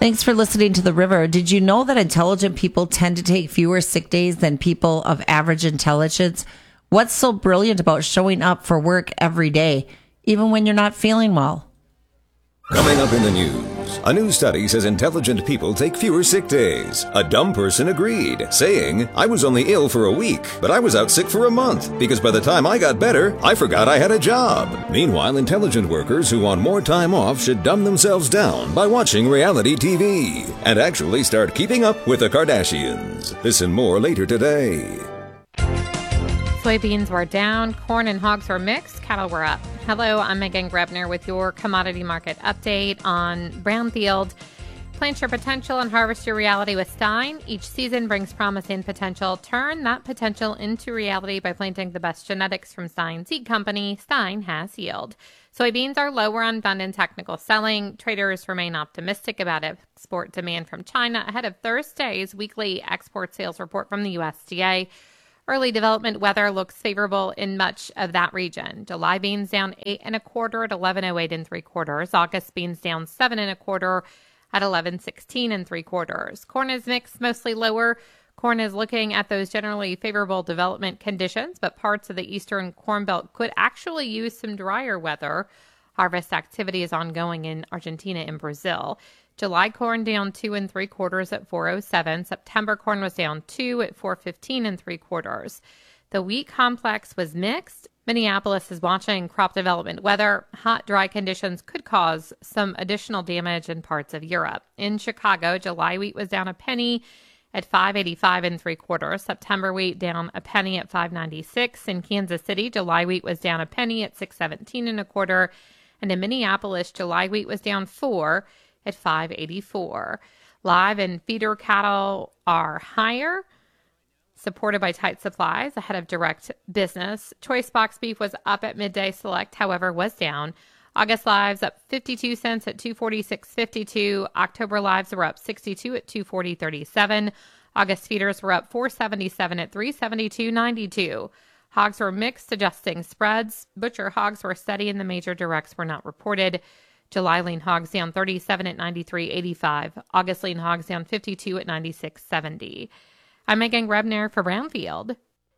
Thanks for listening to The River. Did you know that intelligent people tend to take fewer sick days than people of average intelligence? What's so brilliant about showing up for work every day, even when you're not feeling well? Coming up in the news, a new study says intelligent people take fewer sick days. A dumb person agreed, saying, I was only ill for a week, but I was out sick for a month, because by the time I got better, I forgot I had a job. Meanwhile, intelligent workers who want more time off should dumb themselves down by watching reality TV, and actually start keeping up with the Kardashians. This and more later today. Soybeans were down, corn and hogs were mixed, cattle were up. Hello, I'm Megan Grebner with your commodity market update on Brownfield. Plant your potential and harvest your reality with Stein. Each season brings promise and potential. Turn that potential into reality by planting the best genetics from Stein Seed Company. Stein has yield. Soybeans are lower on done in technical selling. Traders remain optimistic about export demand from China ahead of Thursday's weekly export sales report from the USDA. Early development weather looks favorable in much of that region. July beans down 8 1/4 at 11.08 3/4. August beans down 7 1/4 at 11.16 3/4. Corn is mixed, mostly lower. Corn is looking at those generally favorable development conditions, but parts of the eastern Corn Belt could actually use some drier weather. Harvest activity is ongoing in Argentina and Brazil. July corn down 2 3/4 at 4.07. September corn was down 2 at 4.15 3/4. The wheat complex was mixed. Minneapolis is watching crop development weather. Hot, dry conditions could cause some additional damage in parts of Europe. In Chicago, July wheat was down a penny at 5.85 3/4. September wheat down a penny at 5.96. In Kansas City, July wheat was down a penny at 6.17 1/4. And in Minneapolis, July wheat was down 4 at 5.84. Live and feeder cattle are higher, supported by tight supplies ahead of direct business. Choice box beef was up at midday select, however, was down. August lives up 52 cents at 246.52. October lives were up 62 at 240.37. August feeders were up 477 at 372.92. Hogs were mixed, adjusting spreads. Butcher hogs were steady and the major directs were not reported. July lean hogs down 37 at 93.85. August lean hogs down 52 at 96.70. I'm Megan Grebner for Brownfield.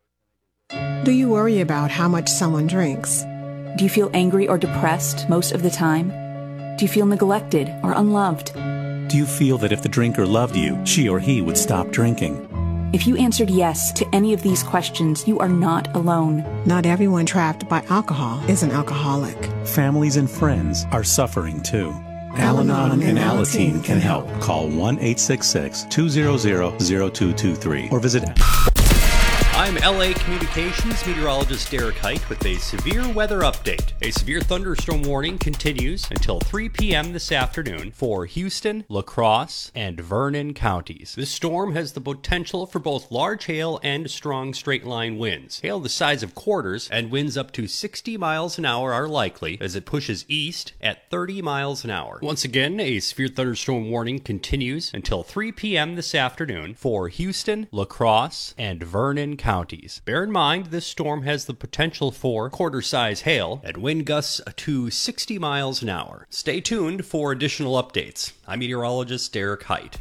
Do you worry about how much someone drinks? Do you feel angry or depressed most of the time? Do you feel neglected or unloved? Do you feel that if the drinker loved you, she or he would stop drinking? If you answered yes to any of these questions, you are not alone. Not everyone trapped by alcohol is an alcoholic. Families and friends are suffering too. Al-Anon and Alateen can help. Call 1-866-200-0223 or visit. I'm LA Communications meteorologist Derek Height with a severe weather update. A severe thunderstorm warning continues until 3 p.m. this afternoon for Houston, La Crosse, and Vernon counties. This storm has the potential for both large hail and strong straight-line winds. Hail the size of quarters and winds up to 60 miles an hour are likely as it pushes east at 30 miles an hour. Once again, a severe thunderstorm warning continues until 3 p.m. this afternoon for Houston, La Crosse, and Vernon counties. Bear in mind, this storm has the potential for quarter-size hail and wind gusts to 60 miles an hour. Stay tuned for additional updates. I'm meteorologist Derek Height.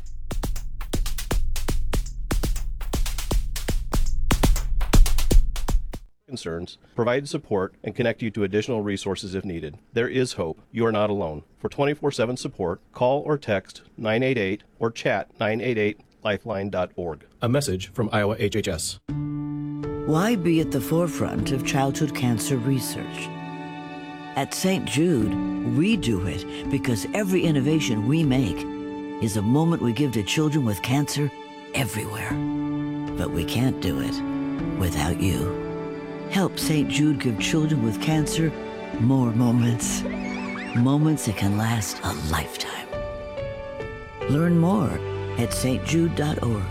Concerns, provide support, and connect you to additional resources if needed. There is hope. You are not alone. For 24/7 support, call or text 988 or chat 988lifeline.org. A message from Iowa HHS. Why be at the forefront of childhood cancer research? At St. Jude, we do it because every innovation we make is a moment we give to children with cancer everywhere. But we can't do it without you. Help St. Jude give children with cancer more moments. Moments that can last a lifetime. Learn more at stjude.org.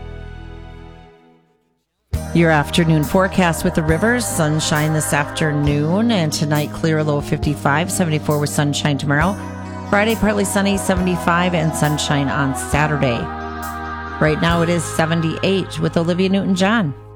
Your afternoon forecast with the Rivers. Sunshine this afternoon, and tonight clear, low 55, 74 with sunshine tomorrow. Friday partly sunny, 75, and sunshine on Saturday. Right now it is 78 with Olivia Newton-John.